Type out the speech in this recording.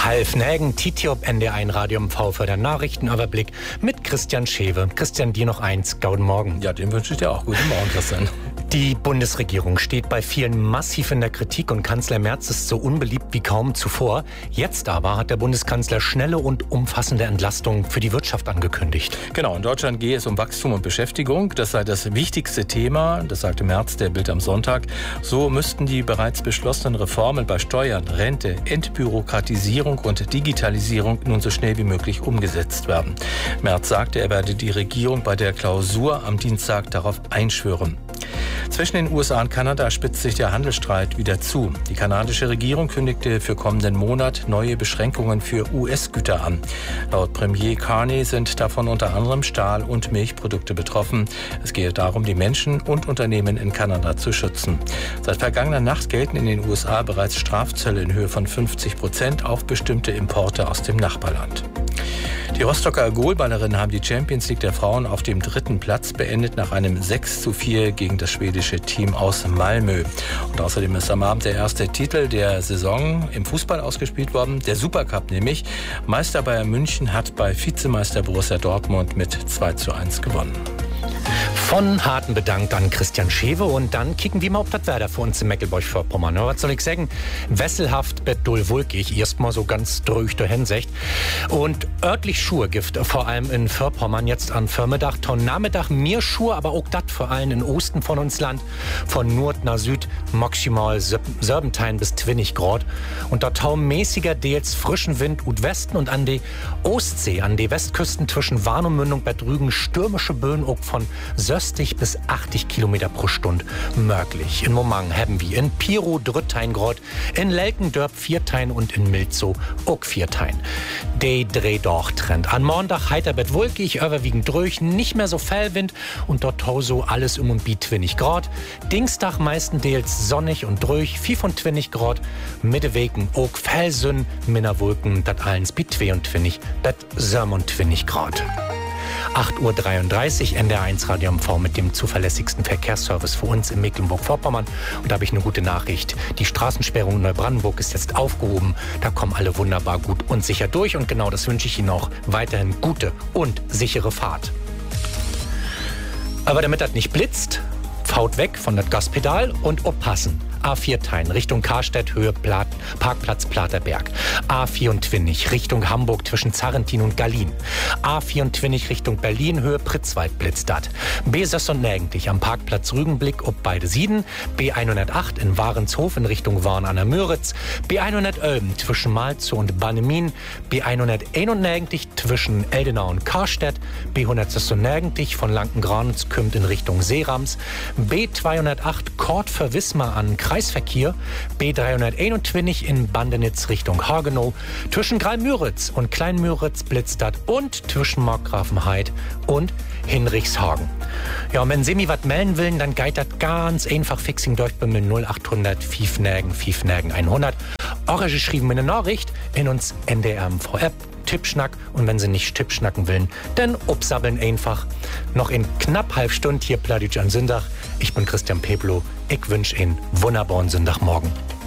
Half Nägen, Titiop, NDR1 Radio MV für den Nachrichtenüberblick mit Christian Schewe. Christian, dir noch eins. Guten Morgen. Ja, den wünsche ich dir auch. Guten Morgen, Christian. Die Bundesregierung steht bei vielen massiv in der Kritik und Kanzler Merz ist so unbeliebt wie kaum zuvor. Jetzt aber hat der Bundeskanzler schnelle und umfassende Entlastung für die Wirtschaft angekündigt. Genau, in Deutschland gehe es um Wachstum und Beschäftigung. Das sei das wichtigste Thema, das sagte Merz, der Bild am Sonntag. So müssten die bereits beschlossenen Reformen bei Steuern, Rente, Entbürokratisierung und Digitalisierung nun so schnell wie möglich umgesetzt werden. Merz sagte, er werde die Regierung bei der Klausur am Dienstag darauf einschwören. Zwischen den USA und Kanada spitzt sich der Handelsstreit wieder zu. Die kanadische Regierung kündigte für kommenden Monat neue Beschränkungen für US-Güter an. Laut Premier Carney sind davon unter anderem Stahl- und Milchprodukte betroffen. Es gehe darum, die Menschen und Unternehmen in Kanada zu schützen. Seit vergangener Nacht gelten in den USA bereits Strafzölle in Höhe von 50% auf bestimmte Importe aus dem Nachbarland. Die Rostocker Goalballerinnen haben die Champions League der Frauen auf dem 3. Platz beendet nach einem 6:4 gegen das schwedische Team aus Malmö. Und außerdem ist am Abend der erste Titel der Saison im Fußball ausgespielt worden, der Supercup nämlich. Meister Bayern München hat bei Vizemeister Borussia Dortmund mit 2:1 gewonnen. Von harten bedankt an Christian Schewe und dann kicken wir mal auf das Wetter für uns in Mecklenburg-Vorpommern. Was soll ich sagen? Wesselhaft, bettdull, wolkig, erstmal so ganz durch der Hinsicht. Und örtlich Schurgift, vor allem in Vorpommern jetzt an Vormittag, ton Nachmittag mehr Schur, aber auch das vor allem im Osten von uns Land, von Nord nach Süd, maximal 17 bis 20 Grad. Und dort taumäßiger Deels frischen Wind und Westen und an die Ostsee, an die Westküsten zwischen Warnemündung, Bad Rügen, stürmische Böen auch von 60 bis 80 Kilometer pro Stunde möglich. In Momang haben wir in Piro 13 Grad, in Lelkendörp 4 und in Milzow auch 4. Der Dreh-Doch-Trend. An Montag heiter bet wolkig, überwiegend durch, nicht mehr so Fellwind und dort so alles um und bi 20 Grad. Dienstag meistenteils sonnig und durch, 25 Grad, Mittewegen auch Fellsünn, Minderwolken, dat allens bi 22, bet 27 Grad. 8:33 Uhr, NDR1 Radio MV mit dem zuverlässigsten Verkehrsservice für uns in Mecklenburg-Vorpommern. Und da habe ich eine gute Nachricht. Die Straßensperrung in Neubrandenburg ist jetzt aufgehoben. Da kommen alle wunderbar gut und sicher durch. Und genau das wünsche ich Ihnen auch. Weiterhin gute und sichere Fahrt. Aber damit das nicht blitzt, faut weg von das Gaspedal und oppassen. A4 Richtung Karstedt, Höhe Parkplatz Platerberg. A24 Richtung Hamburg zwischen Zarrentin und Gallien. A24 Richtung Berlin, Höhe Pritzwald blitzt dat. B96 am Parkplatz Rügenblick ob beide Sieden. B108 in Warenshof in Richtung Warn an der Müritz. B111 zwischen Malzow und Bannemin. B191 zwischen Eldenau und Karstedt. B196 von Lankengranitz kommt in Richtung Seerams. B208 Kort für Wismar an Kreisverkehr, B321 in Bandenitz Richtung Hagenow, zwischen Greil-Müritz und Klein-Müritz blitzt dat und zwischen Markgrafenheid und Hinrichshagen. Ja, und wenn Sie mir was melden wollen, dann geht das ganz einfach fixing durch bei mir 0800 5 100. Auch geschrieben eine Nachricht in uns NDR-MV-App. Tippschnack und wenn Sie nicht Tippschnacken wollen, dann upsabbeln einfach. Noch in knapp halb Stunde hier Pladütsch an Sündach. Ich bin Christian Peblo. Ich wünsche Ihnen wunderbaren Sonntagmorgen.